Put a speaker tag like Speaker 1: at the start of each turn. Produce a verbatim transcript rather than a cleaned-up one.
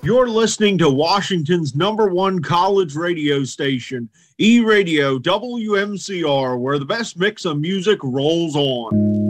Speaker 1: You're listening to Washington's number one college radio station, E-Radio W M C R, where the best mix of music rolls on.